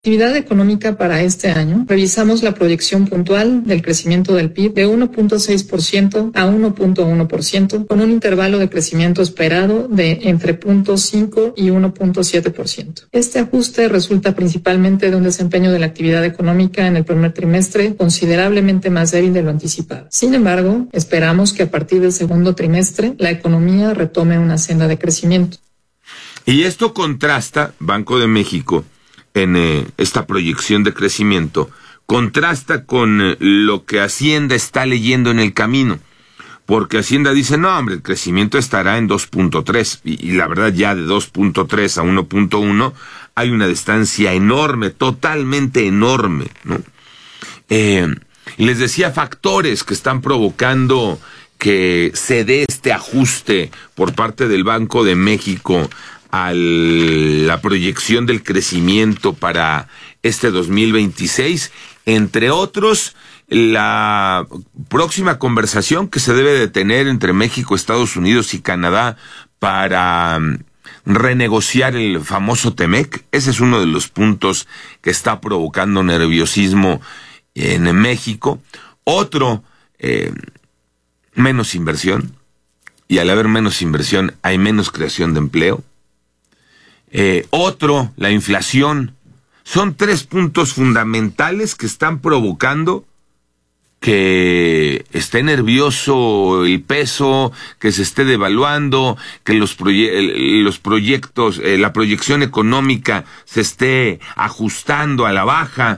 Actividad económica para este año, revisamos la proyección puntual del crecimiento del PIB de 1.6% a 1.1%, con un intervalo de crecimiento esperado de entre 0.5 y 1.7%. Este ajuste resulta principalmente de un desempeño de la actividad económica en el primer trimestre considerablemente más débil de lo anticipado. Sin embargo, esperamos que a partir del segundo trimestre la economía retome una senda de crecimiento. Y esto contrasta, Banco de México, en esta proyección de crecimiento, contrasta con lo que Hacienda está leyendo en el camino, porque Hacienda dice, no hombre, el crecimiento estará en 2.3, y la verdad ya de 2.3 a 1.1 hay una distancia enorme, totalmente enorme, ¿no? Y les decía factores que están provocando que se dé este ajuste por parte del Banco de México a la proyección del crecimiento para este 2026, entre otros, la próxima conversación que se debe de tener entre México, Estados Unidos y Canadá para renegociar el famoso TEMEC. Ese es uno de los puntos que está provocando nerviosismo en México. Otro, menos inversión, y al haber menos inversión hay menos creación de empleo. Otro, la inflación. Son 3 puntos fundamentales que están provocando que esté nervioso el peso, que se esté devaluando, que los proyectos, la proyección económica se esté ajustando a la baja,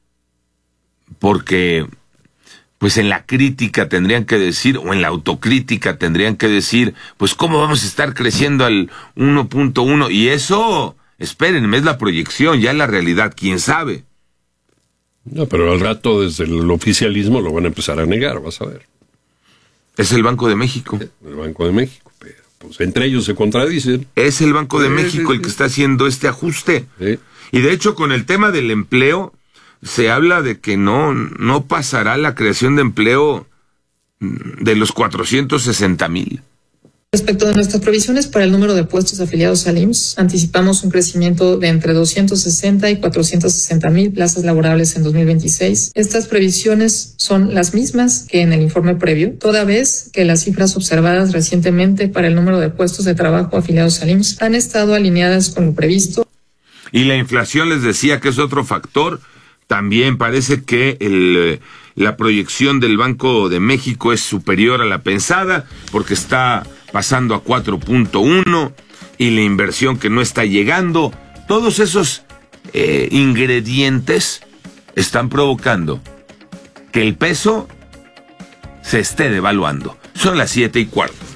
porque pues en la crítica tendrían que decir, o en la autocrítica tendrían que decir, pues cómo vamos a estar creciendo al 1.1, y eso, espérenme, es la proyección, ya la realidad, quién sabe. No, pero al rato desde el oficialismo lo van a empezar a negar, vas a ver. Es el Banco de México. El Banco de México, pero pues entre ellos se contradicen. Es el Banco de México el que está haciendo este ajuste. Sí. Y de hecho con el tema del empleo, se habla de que no pasará la creación de empleo de los 460,000. Respecto de nuestras previsiones para el número de puestos afiliados al IMSS, anticipamos un crecimiento de entre 260 y 460,000 plazas laborables en 2026. Estas previsiones son las mismas que en el informe previo, toda vez que las cifras observadas recientemente para el número de puestos de trabajo afiliados al IMSS han estado alineadas con lo previsto. Y la inflación, les decía que es otro factor. También parece que la proyección del Banco de México es superior a la pensada, porque está pasando a 4.1, y la inversión que no está llegando. Todos esos ingredientes están provocando que el peso se esté devaluando. Son las 7:15.